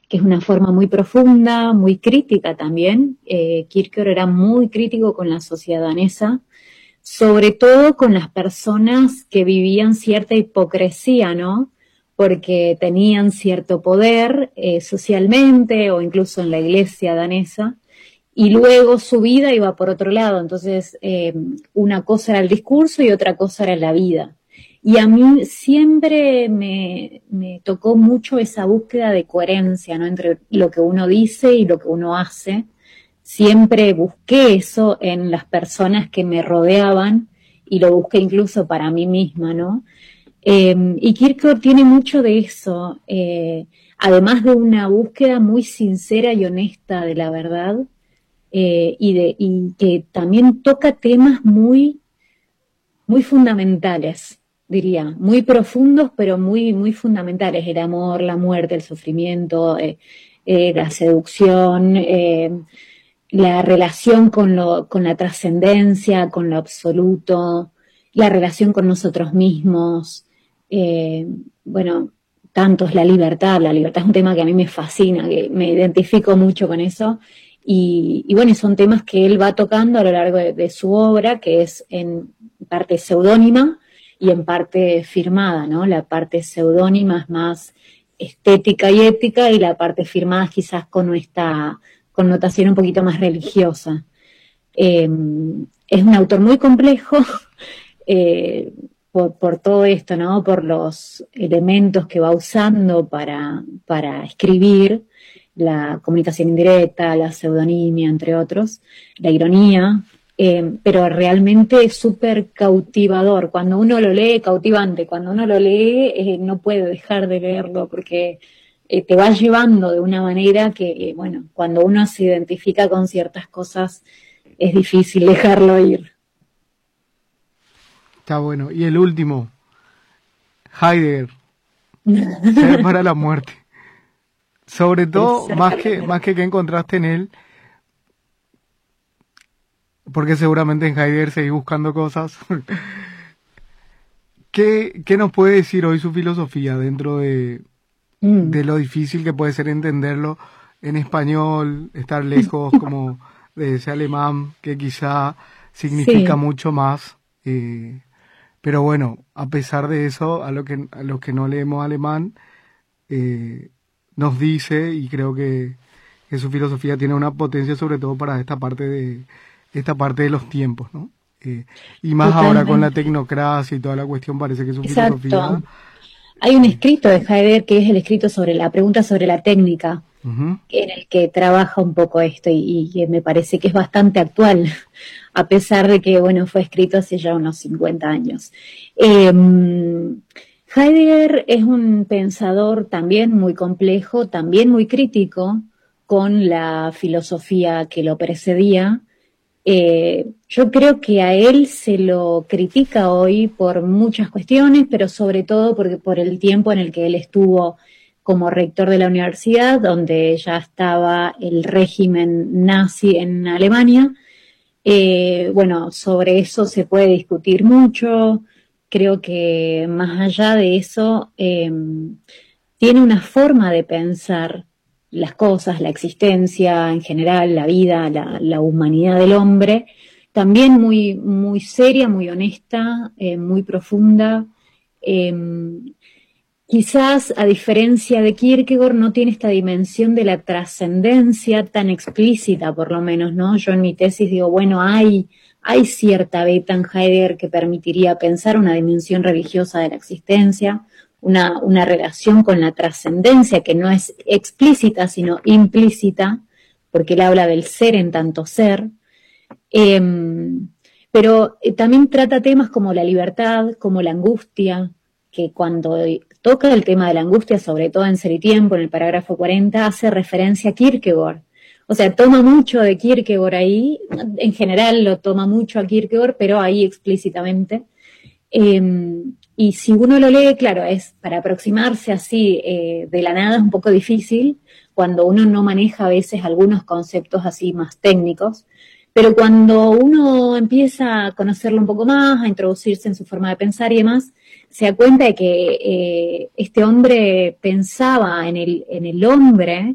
que es una forma muy profunda, muy crítica también. Kierkegaard era muy crítico con la sociedad danesa, sobre todo con las personas que vivían cierta hipocresía, ¿no? Porque tenían cierto poder socialmente o incluso en la iglesia danesa, y luego su vida iba por otro lado. Entonces, una cosa era el discurso y otra cosa era la vida. Y a mí siempre me tocó mucho esa búsqueda de coherencia, ¿no? Entre lo que uno dice y lo que uno hace. Siempre busqué eso en las personas que me rodeaban y lo busqué incluso para mí misma, ¿no? Y Kierkegaard tiene mucho de eso, además de una búsqueda muy sincera y honesta de la verdad, y que también toca temas muy, muy fundamentales, diría, muy profundos, pero muy, muy fundamentales: el amor, la muerte, el sufrimiento, la seducción, la relación con la trascendencia, con lo absoluto, la relación con nosotros mismos, bueno, tanto es la libertad es un tema que a mí me fascina, que me identifico mucho con eso, y bueno, son temas que él va tocando a lo largo de su obra, que es en parte seudónima y en parte firmada, ¿no? La parte seudónima es más estética y ética, y la parte firmada quizás con esta connotación un poquito más religiosa. Es un autor muy complejo, por todo esto, ¿no? Por los elementos que va usando para escribir: la comunicación indirecta, la pseudonimia, entre otros, la ironía, pero realmente es súper cautivador. Cuando uno lo lee, cautivante, cuando uno lo lee, no puede dejar de leerlo, porque te va llevando de una manera que, bueno, cuando uno se identifica con ciertas cosas, es difícil dejarlo ir. Está bueno. Y el último, Heidegger, Ser para la muerte. Sobre todo, más que encontraste en él, porque seguramente en Heidegger seguís buscando cosas. ¿Qué nos puede decir hoy su filosofía dentro de lo difícil que puede ser entenderlo en español, estar lejos como de ese alemán que quizá significa Sí, mucho más? Pero bueno, a pesar de eso, a los que no leemos alemán, nos dice, y creo que su filosofía tiene una potencia sobre todo para esta parte de los tiempos, ¿no? Y más ahora con la totalmente. tecnocracia y toda la cuestión, parece que su filosofía... Exacto. Hay un eh, escrito de Heidegger que es el escrito sobre la pregunta sobre la técnica, ujú, en el que trabaja un poco esto, y que me parece que es bastante actual, a pesar de que, bueno, fue escrito hace ya unos 50 años. Heidegger es un pensador también muy complejo, también muy crítico con la filosofía que lo precedía. Yo creo que a él se lo critica hoy por muchas cuestiones, pero sobre todo porque por el tiempo en el que él estuvo como rector de la universidad, donde ya estaba el régimen nazi en Alemania. Bueno, sobre eso se puede discutir mucho. Creo que más allá de eso, tiene una forma de pensar las cosas, la existencia en general, la vida, la humanidad del hombre, también muy, muy seria, muy honesta, muy profunda. Eh, Quizás, a diferencia de Kierkegaard, no tiene esta dimensión de la trascendencia tan explícita, por lo menos, ¿no? Yo en mi tesis digo, bueno, hay cierta beta en Heidegger que permitiría pensar una dimensión religiosa de la existencia, una relación con la trascendencia que no es explícita, sino implícita, porque él habla del ser en tanto ser. Eh, pero también trata temas como la libertad, como la angustia, que cuando toca el tema de la angustia, sobre todo en Ser y Tiempo, en el parágrafo 40, hace referencia a Kierkegaard. O sea, toma mucho de Kierkegaard ahí, en general lo toma mucho a Kierkegaard, pero ahí explícitamente. Y si uno lo lee, claro, es para aproximarse así de la nada es un poco difícil, cuando uno no maneja a veces algunos conceptos así más técnicos, pero cuando uno empieza a conocerlo un poco más, a introducirse en su forma de pensar y demás, se da cuenta de que este hombre pensaba en el hombre